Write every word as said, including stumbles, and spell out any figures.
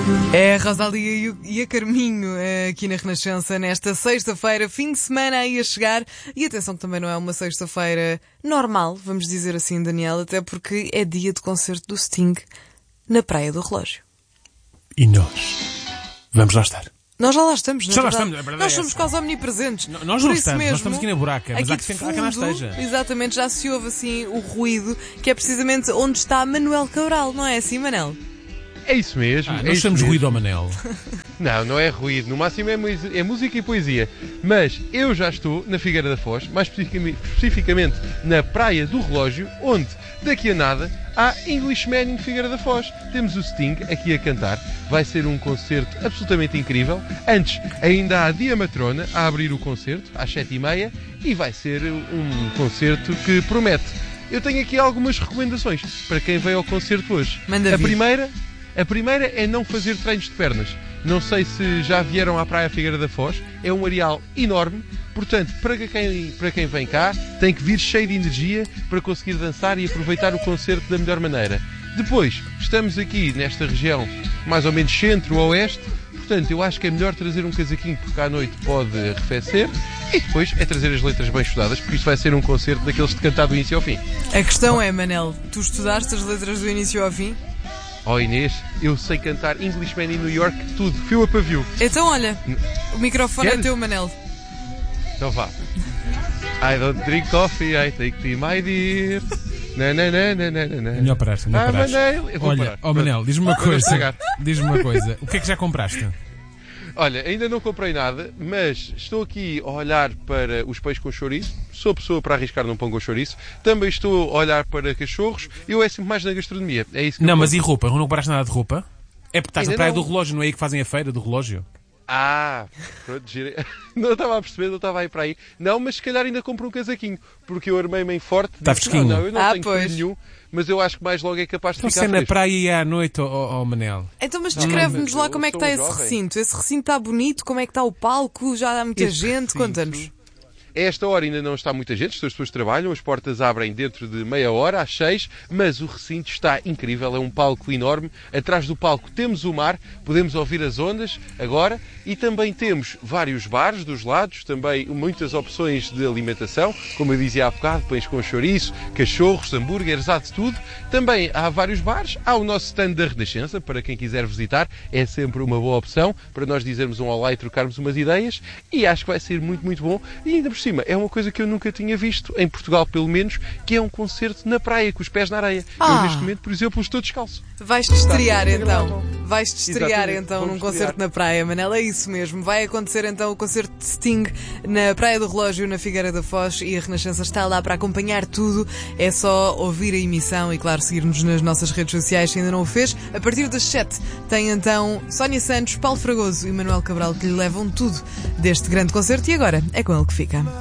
É a Rosalia e, o, e a Carminho aqui na Renascença nesta sexta-feira, fim de semana aí a chegar. E atenção que também não é uma sexta-feira normal, vamos dizer assim, Daniel, até porque é dia de concerto do Sting na Praia do Relógio. E nós vamos lá estar. Nós já lá estamos, na Já lá verdade. estamos, a verdade Nós é somos essa. quase omnipresentes. N- nós Por não isso estamos, mesmo, nós estamos aqui na buraca, mas aqui há que, de há que lá fundo, esteja. exatamente, já se ouve assim o ruído, que é precisamente onde está Manuel Cabral, não é assim, Manel? É isso mesmo. Ah, é nós isso chamamos mesmo. ruído ao Manel. Não, não é ruído. No máximo é, mu- é música e poesia. Mas eu já estou na Figueira da Foz, mais especificamente, especificamente na Praia do Relógio, onde, daqui a nada, há Englishman em Figueira da Foz. Temos o Sting aqui a cantar. Vai ser um concerto absolutamente incrível. Antes, ainda há a Diamatrona a abrir o concerto, às sete e meia, e vai ser um concerto que promete. Eu tenho aqui algumas recomendações para quem veio ao concerto hoje. Manda a vir. primeira... A primeira é não fazer treinos de pernas. Não sei se já vieram à Praia Figueira da Foz. É um areal enorme. Portanto, para quem, para quem vem cá, tem que vir cheio de energia para conseguir dançar e aproveitar o concerto da melhor maneira. Depois, estamos aqui nesta região mais ou menos centro-oeste. Portanto, eu acho que é melhor trazer um casaquinho porque à noite pode arrefecer. E depois é trazer as letras bem estudadas, porque isto vai ser um concerto daqueles de cantar do início ao fim. A questão é, Manel, tu estudaste as letras do início ao fim? Oh Inês, eu sei cantar Englishman in New York, tudo, fio a pavio. Então olha, o microfone Queres? é teu, Manel. Então vá. I don't drink coffee, I take tea, my dear. Na, na, na, na, na, na, na. É melhor parar, é melhor Ah, parar. Manel, eu vou Olha, parar. ó Manel, diz-me uma Para não coisa. estragar. Diz-me uma coisa. O que é que já compraste? Olha, ainda não comprei nada, mas estou aqui a olhar para os peixes com chouriço. Sou pessoa para arriscar num pão com chouriço. Também estou a olhar para cachorros. Eu é sempre mais na gastronomia. É isso que Não, eu mas compro. e roupa? Não compraste nada de roupa? É porque estás na Ainda Praia não. do Relógio, não é aí que fazem a feira do relógio? Ah, pronto, girei. Não estava a perceber, não estava a ir para aí. Não, mas se calhar ainda compro um casaquinho, porque eu armei-me em forte. Está disse, fresquinho. Não, não, eu não Ah, tenho pois. frio nenhum, mas eu acho que mais logo é capaz de Então se ficar é na fresco. praia e à noite, ó ó, ó, Manel. Então, mas Não, descreve-nos mas lá eu como é que sou está um esse jovem. recinto. Esse recinto está bonito, como é que está o palco, já há muita Esse gente, recinto- conta-nos. A esta hora ainda não está muita gente, as pessoas trabalham, as portas abrem dentro de meia hora, às seis, mas o recinto está incrível, é um palco enorme. Atrás do palco temos o mar, podemos ouvir as ondas agora, e também temos vários bares dos lados, também muitas opções de alimentação, como eu dizia há bocado, pães com chouriço, cachorros, hambúrgueres, há de tudo. Também há vários bares, há o nosso stand da Renascença, para quem quiser visitar, é sempre uma boa opção, para nós dizermos um olá e trocarmos umas ideias, e acho que vai ser muito, muito bom. E ainda por cima, é uma coisa que eu nunca tinha visto, em Portugal pelo menos, que é um concerto na praia, com os pés na areia. Ah. Eu neste momento, por exemplo, estou descalço. Vais-te estrear muito então. agradável. Vais-te estrear Exatamente, então vamos num concerto estrear. na praia, Manela. É isso mesmo. Vai acontecer então o concerto de Sting na Praia do Relógio, na Figueira da Foz, e a Renascença está lá para acompanhar tudo. É só ouvir a emissão e, claro, seguir-nos nas nossas redes sociais se ainda não o fez. A partir das sete tem então Sónia Santos, Paulo Fragoso e Manuel Cabral que lhe levam tudo deste grande concerto, e agora é com ele que fica.